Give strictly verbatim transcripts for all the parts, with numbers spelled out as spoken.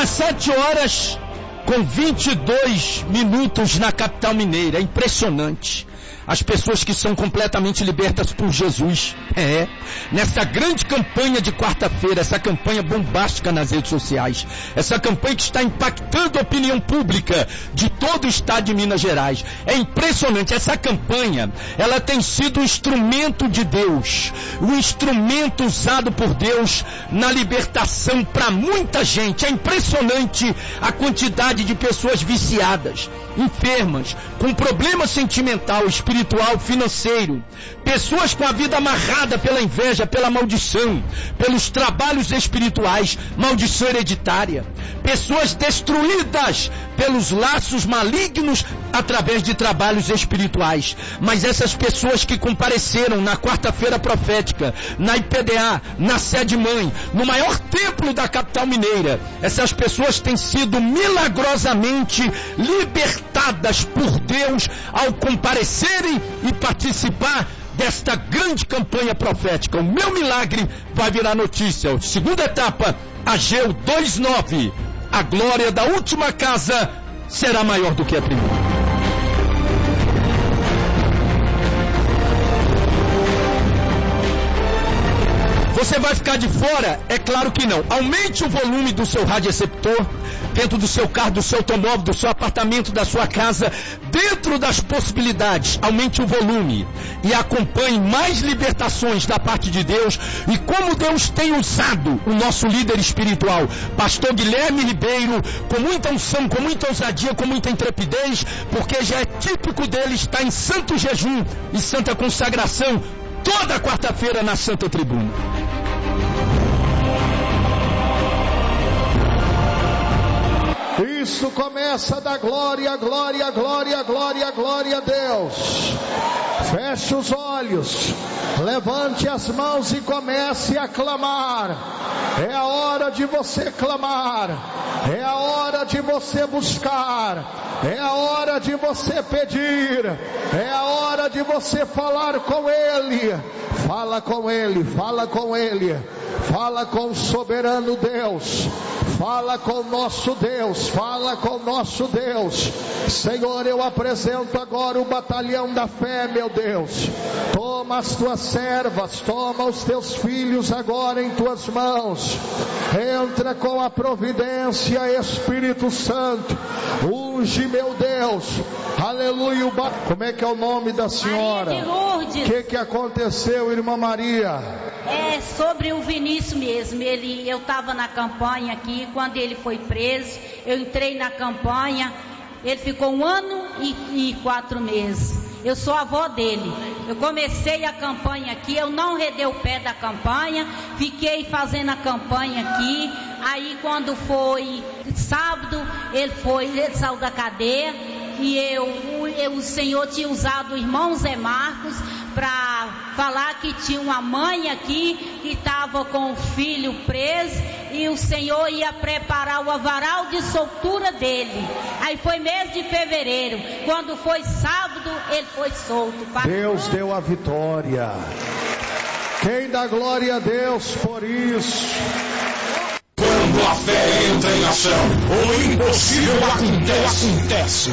dezessete horas com vinte e dois minutos na capital mineira. É impressionante. As pessoas que são completamente libertas por Jesus. É, nessa grande campanha de quarta-feira, essa campanha bombástica nas redes sociais, essa campanha que está impactando a opinião pública de todo o estado de Minas Gerais. É impressionante, essa campanha, ela tem sido um instrumento de Deus, um instrumento usado por Deus na libertação para muita gente. É impressionante a quantidade de pessoas viciadas, enfermas, com problema sentimental, espiritual, financeiro, pessoas com a vida amarrada pela inveja, pela maldição, pelos trabalhos espirituais, maldição hereditária, pessoas destruídas pelos laços malignos através de trabalhos espirituais. Mas essas pessoas que compareceram na quarta-feira profética, na I P D A, na sede mãe, no maior templo da capital mineira, essas pessoas têm sido milagrosamente libertadas por Deus ao comparecerem e participar desta grande campanha profética. O meu milagre vai virar notícia. Segunda etapa, Ageu dois nove. A glória da última casa será maior do que a primeira. Você vai ficar de fora? É claro que não. Aumente o volume do seu radioreceptor, dentro do seu carro, do seu automóvel, do seu apartamento, da sua casa, dentro das possibilidades. Aumente o volume e acompanhe mais libertações da parte de Deus e como Deus tem usado o nosso líder espiritual, pastor Guilherme Ribeiro, com muita unção, com muita ousadia, com muita intrepidez, porque já é típico dele estar em santo jejum e santa consagração toda quarta-feira na Santa Tribuna. Isso começa da glória, glória, glória, glória, glória a Deus. Feche os olhos, levante as mãos e comece a clamar. É a hora de você clamar, é a hora de você buscar, é a hora de você pedir, é a hora de você falar com Ele. Fala com Ele, fala com Ele, fala com o soberano Deus, fala com o nosso Deus, fala com o nosso Deus. Senhor, eu apresento agora o batalhão da fé, meu Deus. Toma as tuas servas, toma os teus filhos agora em tuas mãos. Entra com a providência, Espírito Santo. Unge, meu Deus. Aleluia. Como é que é o nome da senhora? Maria de Lourdes. O que que aconteceu, irmã Maria? É sobre o Vinícius mesmo. Ele, eu estava na campanha aqui, quando ele foi preso, eu entrei na campanha, ele ficou um ano e, e quatro meses. Eu sou avó dele. Eu comecei a campanha aqui, eu não redei o pé da campanha, fiquei fazendo a campanha aqui. Aí quando foi sábado, ele foi, ele saiu da cadeia e eu, eu, o Senhor tinha usado o irmão Zé Marcos para falar que tinha uma mãe aqui que estava com o filho preso e o Senhor ia preparar o avaral de soltura dele. Aí foi mês de fevereiro, quando foi sábado ele foi solto. Deus deu a vitória. Quem dá glória a Deus por isso? Quando a fé entra em ação, o impossível acontece. acontece.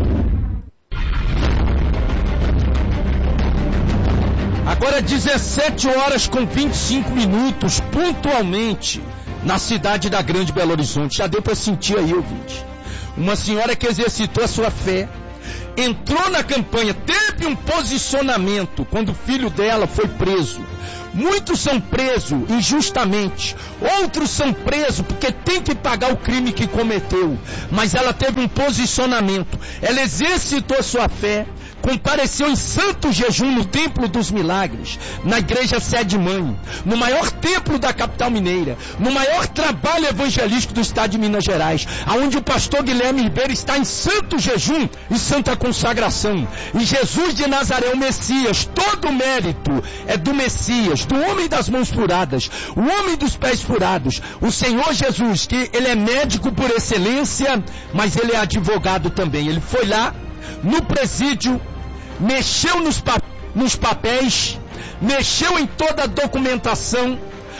Agora dezessete horas com vinte e cinco minutos, pontualmente, na cidade da Grande Belo Horizonte. Já deu para sentir aí, ouvinte. Uma senhora que exercitou a sua fé, entrou na campanha, teve um posicionamento quando o filho dela foi preso. Muitos são presos injustamente, outros são presos porque tem que pagar o crime que cometeu. Mas ela teve um posicionamento, ela exercitou a sua fé, compareceu em santo jejum no Templo dos Milagres, na igreja Sede Mãe, no maior templo da capital mineira, no maior trabalho evangelístico do estado de Minas Gerais, aonde o pastor Guilherme Ribeiro está em santo jejum e santa consagração. E Jesus de Nazaré, o Messias, todo o mérito é do Messias, do homem das mãos furadas, o homem dos pés furados, o Senhor Jesus, que ele é médico por excelência, mas ele é advogado também. Ele foi lá no presídio, mexeu nos, pa- nos papéis, mexeu em toda a documentação,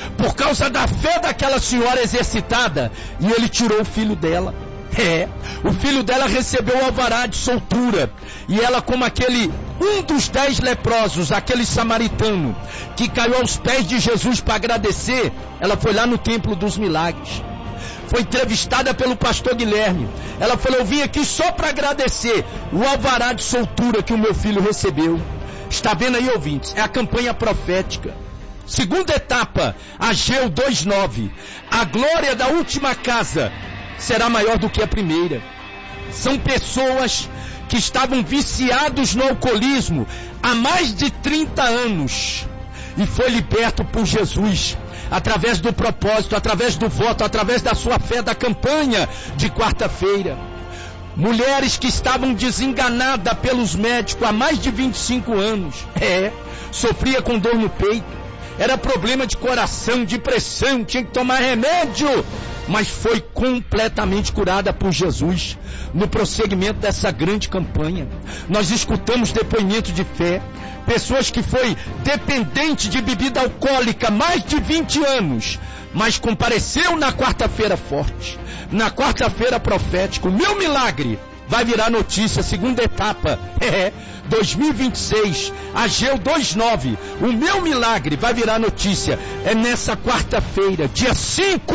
por causa da fé daquela senhora exercitada, e ele tirou o filho dela. É, o filho dela recebeu o alvará de soltura, e ela, como aquele, um dos dez leprosos, aquele samaritano, que caiu aos pés de Jesus para agradecer, ela foi lá no Templo dos Milagres. Foi entrevistada pelo pastor Guilherme. Ela falou: eu vim aqui só para agradecer o alvará de soltura que o meu filho recebeu. Está vendo aí, ouvintes? É a campanha profética. Segunda etapa, Ageu dois nove. A glória da última casa será maior do que a primeira. São pessoas que estavam viciados no alcoolismo há mais de trinta anos e foi liberto por Jesus, através do propósito, através do voto, através da sua fé, da campanha de quarta-feira. Mulheres que estavam desenganadas pelos médicos há mais de vinte e cinco anos, é, sofria com dor no peito, era problema de coração, de pressão, tinha que tomar remédio, mas foi completamente curada por Jesus. No prosseguimento dessa grande campanha, nós escutamos depoimentos de fé, pessoas que foi dependente de bebida alcoólica mais de vinte anos, mas compareceu na quarta-feira forte, na quarta-feira profética. O meu milagre vai virar notícia, segunda etapa, é, dois mil e vinte e seis, Ageu dois nove, o meu milagre vai virar notícia, é nessa quarta-feira, dia cinco,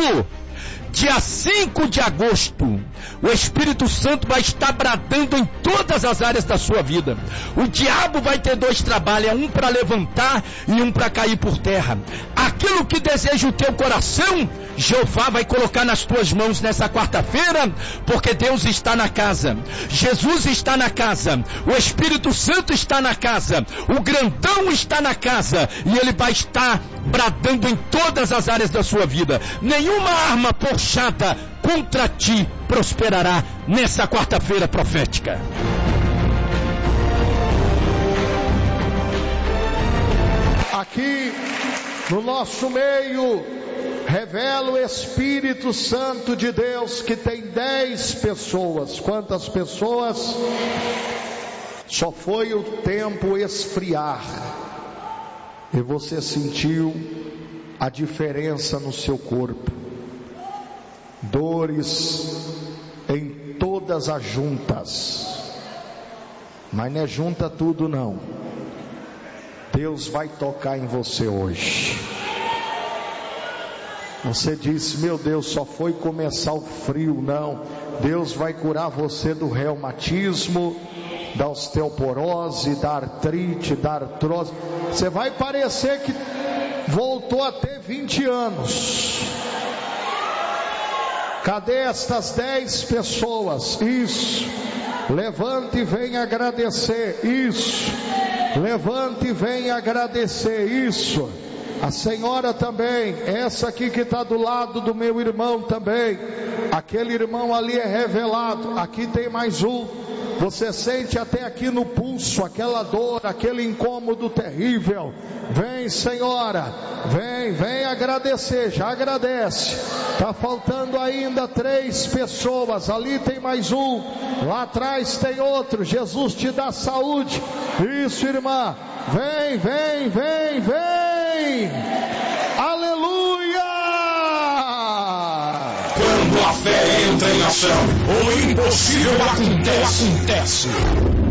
dia cinco de agosto, o Espírito Santo vai estar bradando em todas as áreas da sua vida. O diabo vai ter dois trabalhos, um para levantar e um para cair por terra. Aquilo que deseja o teu coração, Jeová vai colocar nas tuas mãos nessa quarta-feira, porque Deus está na casa, Jesus está na casa, o Espírito Santo está na casa, o grandão está na casa, e ele vai estar bradando em todas as áreas da sua vida. Nenhuma arma forjada contra ti prosperará nessa quarta-feira profética. Aqui no nosso meio, revela o Espírito Santo de Deus que tem dez pessoas. Quantas pessoas? Só foi o tempo esfriar e você sentiu a diferença no seu corpo. Dores em todas as juntas, mas não é junta tudo não. Deus vai tocar em você hoje. Você disse: meu Deus, só foi começar o frio. Não, Deus vai curar você do reumatismo, da osteoporose, da artrite, da artrose. Você vai parecer que voltou a ter vinte anos. Cadê estas dez pessoas? Isso. Levante e venha agradecer. Isso. Levante e venha agradecer. Isso. A senhora também, essa aqui que está do lado do meu irmão também. Aquele irmão ali é revelado. Aqui tem mais um. Você sente até aqui no pulso aquela dor, aquele incômodo terrível. Vem, senhora, vem, vem agradecer, já agradece. Está faltando ainda três pessoas, ali tem mais um, lá atrás tem outro. Jesus te dá saúde. Isso, irmã, vem, vem, vem, vem. Aleluia! Quando a fé entra em ação, o impossível acontece. acontece.